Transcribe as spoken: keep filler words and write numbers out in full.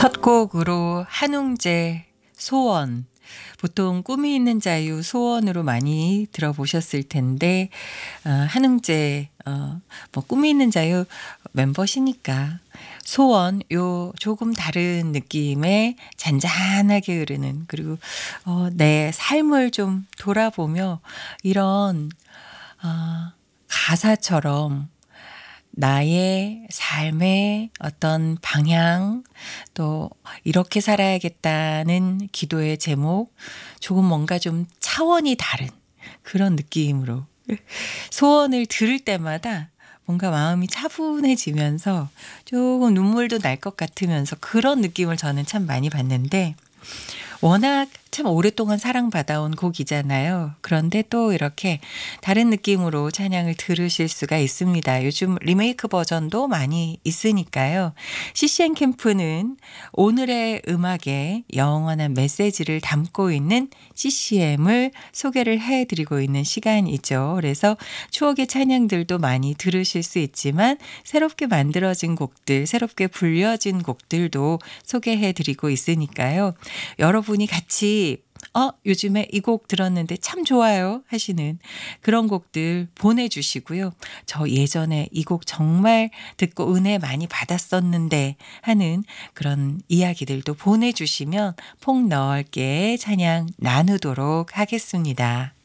첫 곡으로 한웅재 소원. 보통 꿈이 있는 자유 소원으로 많이 들어보셨을 텐데 어, 한웅재 어, 뭐 꿈이 있는 자유 멤버시니까 소원 요 조금 다른 느낌의 잔잔하게 흐르는 그리고 어, 내 삶을 좀 돌아보며 이런 어, 가사처럼 나의 삶의 어떤 방향 또 이렇게 살아야겠다는 기도의 제목 조금 뭔가 좀 차원이 다른 그런 느낌으로 소원을 들을 때마다 뭔가 마음이 차분해지면서 조금 눈물도 날 것 같으면서 그런 느낌을 저는 참 많이 받는데 워낙 참 오랫동안 사랑받아온 곡이잖아요. 그런데 또 이렇게 다른 느낌으로 찬양을 들으실 수가 있습니다. 요즘 리메이크 버전도 많이 있으니까요. 씨씨엔 캠프는 오늘의 음악에 영원한 메시지를 담고 있는 씨씨엠을 소개를 해드리고 있는 시간이죠. 그래서 추억의 찬양들도 많이 들으실 수 있지만 새롭게 만들어진 곡들, 새롭게 불려진 곡들도 소개해드리고 있으니까요. 여러분이 같이 어, 요즘에 이 곡 들었는데 참 좋아요 하시는 그런 곡들 보내주시고요. 저 예전에 이 곡 정말 듣고 은혜 많이 받았었는데 하는 그런 이야기들도 보내주시면 폭 넓게 찬양 나누도록 하겠습니다.